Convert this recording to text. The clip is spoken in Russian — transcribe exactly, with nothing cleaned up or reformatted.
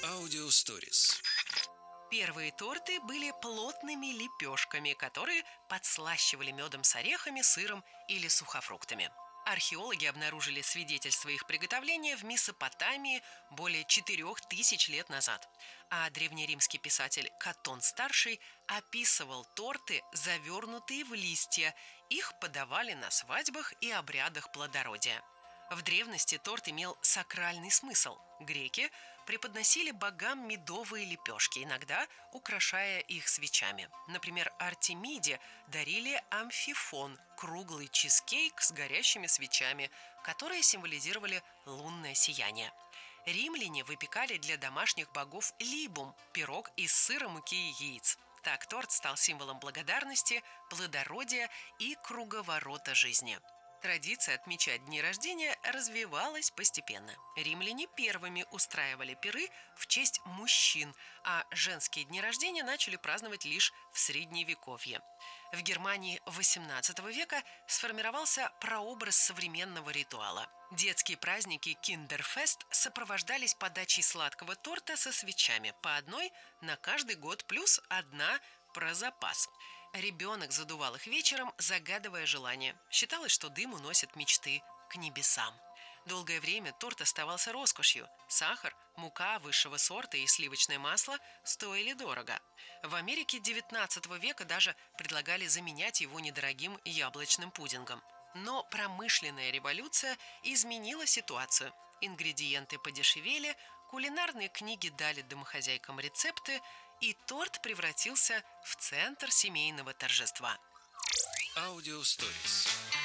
Аудиосторис. Первые торты были плотными лепешками, которые подслащивали медом с орехами, сыром или сухофруктами. Археологи обнаружили свидетельства их приготовления в Месопотамии более четырех тысяч лет назад. А древнеримский писатель Катон-старший описывал торты, завернутые в листья. Их подавали на свадьбах и обрядах плодородия. В древности торт имел сакральный смысл. Греки преподносили богам медовые лепешки, иногда украшая их свечами. Например, Артемиде дарили амфифон – круглый чизкейк с горящими свечами, которые символизировали лунное сияние. Римляне выпекали для домашних богов либум – пирог из сыра, муки и яиц. Так торт стал символом благодарности, плодородия и круговорота жизни. Традиция отмечать дни рождения развивалась постепенно. Римляне первыми устраивали пиры в честь мужчин, а женские дни рождения начали праздновать лишь в Средневековье. В Германии восемнадцатого века сформировался прообраз современного ритуала. Детские праздники Киндерфест сопровождались подачей сладкого торта со свечами, по одной на каждый год плюс одна про запас. Ребенок задувал их вечером, загадывая желание. Считалось, что дым уносит мечты к небесам. Долгое время торт оставался роскошью. Сахар, мука высшего сорта и сливочное масло стоили дорого. В Америке девятнадцатого века даже предлагали заменять его недорогим яблочным пудингом. Но промышленная революция изменила ситуацию. Ингредиенты подешевели, кулинарные книги дали домохозяйкам рецепты, и торт превратился в центр семейного торжества. Аудиосторис.